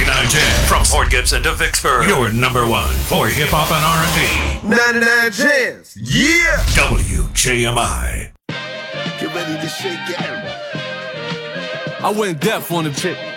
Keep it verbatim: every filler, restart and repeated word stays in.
ninety-nine ten. From Port Gibson to Vicksburg, your number one for hip-hop and R and B. ninety-nine Jams. Yeah. W J M I. Get ready to shake it. I went deaf on the chick.